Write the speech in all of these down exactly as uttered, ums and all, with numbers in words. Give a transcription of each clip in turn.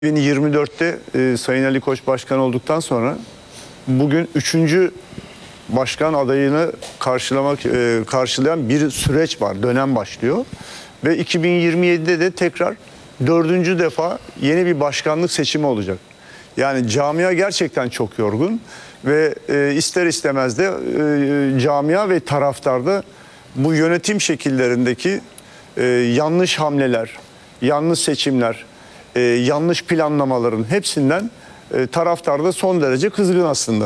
iki bin yirmi dörtte e, Sayın Ali Koç başkan olduktan sonra bugün üçüncü başkan adayını karşılamak e, karşılayan bir süreç var, dönem başlıyor ve iki bin yirmi yedide de tekrar dördüncü defa yeni bir başkanlık seçimi olacak. Yani camia gerçekten çok yorgun ve e, ister istemez de e, camia ve taraftarda bu yönetim şekillerindeki e, yanlış hamleler, yanlış seçimler, Ee, yanlış planlamaların hepsinden e, taraftar da son derece kızgın aslında.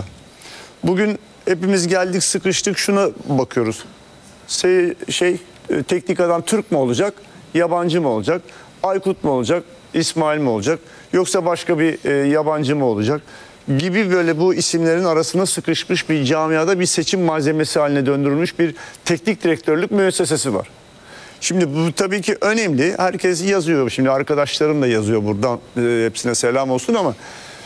Bugün hepimiz geldik, sıkıştık, şuna bakıyoruz. Şey, şey e, teknik adam Türk mü olacak, yabancı mı olacak, Aykut mu olacak, İsmail mi olacak, yoksa başka bir e, yabancı mı olacak gibi, böyle bu isimlerin arasına sıkışmış bir camiada bir seçim malzemesi haline döndürülmüş bir teknik direktörlük müessesesi var. Şimdi bu tabii ki önemli. Herkes yazıyor. Şimdi arkadaşlarım da yazıyor buradan. E, hepsine selam olsun ama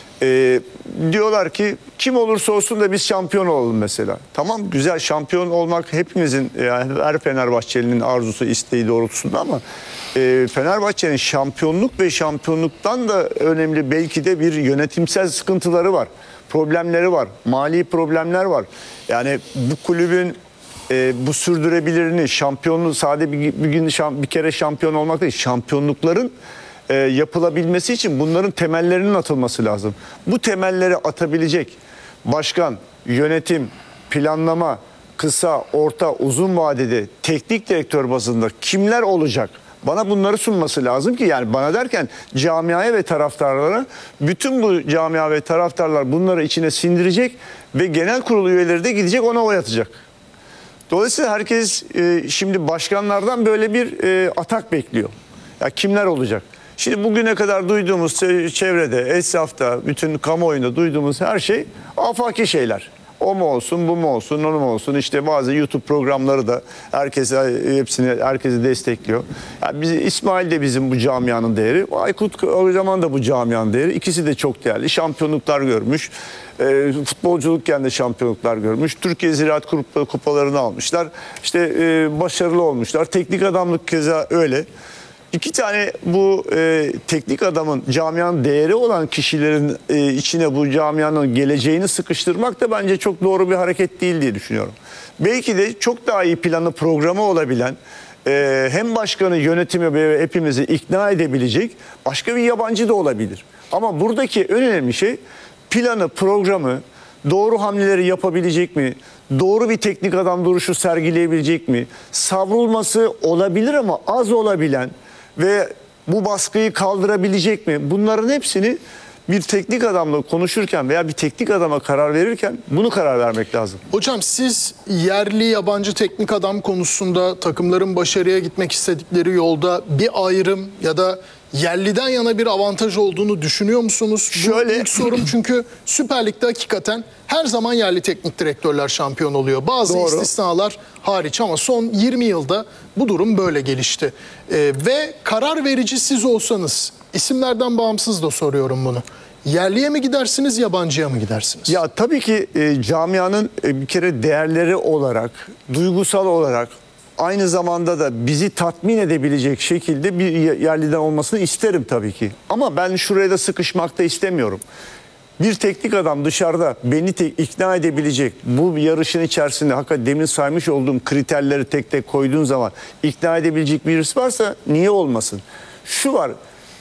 e, diyorlar ki kim olursa olsun da biz şampiyon olalım mesela. Tamam, güzel, şampiyon olmak hepimizin, yani her Fenerbahçeli'nin arzusu, isteği doğrultusunda ama e, Fenerbahçe'nin şampiyonluk ve şampiyonluktan da önemli belki de bir yönetimsel sıkıntıları var. Problemleri var. Mali problemler var. Yani bu kulübün E, bu sürdürebilirliğini, şampiyonluğu sadece bir, bir gün şam, bir kere şampiyon olmak değil, şampiyonlukların e, yapılabilmesi için bunların temellerinin atılması lazım. Bu temelleri atabilecek başkan, yönetim, planlama, kısa, orta, uzun vadede teknik direktör bazında kimler olacak? Bana bunları sunması lazım ki, yani bana derken camiaya ve taraftarlara, bütün bu camia ve taraftarlar bunları içine sindirecek ve genel kurul üyeleri de gidecek ona oy atacak. Dolayısıyla herkes e, şimdi başkanlardan böyle bir e, atak bekliyor. Ya kimler olacak? Şimdi bugüne kadar duyduğumuz çevrede, esnafta, bütün kamuoyunda duyduğumuz her şey afaki şeyler. O mu olsun, bu mu olsun, onu mu olsun? İşte bazı YouTube programları da herkese, hepsini herkesi destekliyor. Yani biz, İsmail de bizim bu camianın değeri, Aykut Kocaman da bu camianın değeri. İkisi de çok değerli. Şampiyonluklar görmüş. E, futbolculukken de şampiyonluklar görmüş. Türkiye Ziraat Kupalarını almışlar. İşte e, başarılı olmuşlar. Teknik adamlık keza öyle. İki tane bu e, teknik adamın, camianın değeri olan kişilerin e, içine bu camianın geleceğini sıkıştırmak da bence çok doğru bir hareket değil diye düşünüyorum. Belki de çok daha iyi planı, programı olabilen, e, hem başkanı, yönetimi ve hepimizi ikna edebilecek başka bir yabancı da olabilir. Ama buradaki en önemli şey planı, programı, doğru hamleleri yapabilecek mi? Doğru bir teknik adam duruşu sergileyebilecek mi? Savrulması olabilir ama az olabilen ve bu baskıyı kaldırabilecek mi? Bunların hepsini bir teknik adamla konuşurken veya bir teknik adama karar verirken bunu karar vermek lazım. Hocam, siz yerli yabancı teknik adam konusunda takımların başarıya gitmek istedikleri yolda bir ayrım ya da yerliden yana bir avantaj olduğunu düşünüyor musunuz? Şöyle, Bu ilk sorum, çünkü Süper Lig'de hakikaten her zaman yerli teknik direktörler şampiyon oluyor. Bazı doğru istisnalar hariç ama son yirmi yılda bu durum böyle gelişti. Ee, ve karar verici siz olsanız, isimlerden bağımsız da soruyorum bunu, yerliye mi gidersiniz, yabancıya mı gidersiniz? Ya tabii ki e, camianın e, bir kere değerleri olarak, duygusal olarak, aynı zamanda da bizi tatmin edebilecek şekilde bir yerliden olmasını isterim tabii ki. Ama ben şuraya da sıkışmak da istemiyorum. Bir teknik adam dışarıda beni te- ikna edebilecek, bu yarışın içerisinde hakikaten demin saymış olduğum kriterleri tek tek koyduğun zaman ikna edebilecek birisi varsa niye olmasın? Şu var,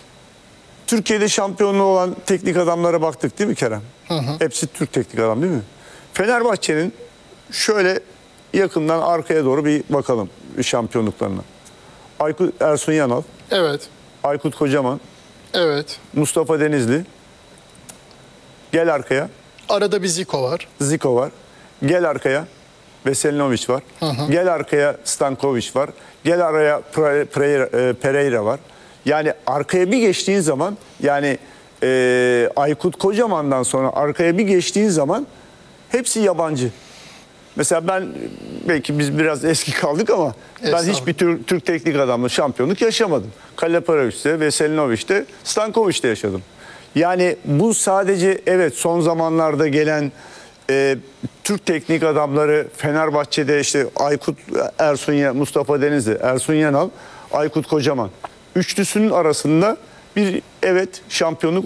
Türkiye'de şampiyonluğu olan teknik adamlara baktık değil mi Kerem? Hı hı. Hepsi Türk teknik adam değil mi? Fenerbahçe'nin şöyle yakından arkaya doğru bir bakalım şampiyonluklarına. Aykut Ersun Yanal, Evet. Aykut Kocaman, Evet. Mustafa Denizli. Gel arkaya. Arada bir Zico var. Zico var. Gel arkaya. Veselinovic var. Hı hı. Gel arkaya Stankovic var. Gel araya Pereira, Pereira var. Yani arkaya bir geçtiğin zaman, yani e, Aykut Kocaman'dan sonra arkaya bir geçtiğin zaman hepsi yabancı. Mesela ben, belki biz biraz eski kaldık ama ben hiçbir Türk, Türk teknik adamla şampiyonluk yaşamadım. Kaleparovic'te, Veselinovic'te, Stankovic'te yaşadım. Yani bu sadece, evet, son zamanlarda gelen e, Türk teknik adamları Fenerbahçe'de işte Aykut Ersun, Mustafa Denizli, Ersun Yanal, Aykut Kocaman üçlüsünün arasında bir evet şampiyonluk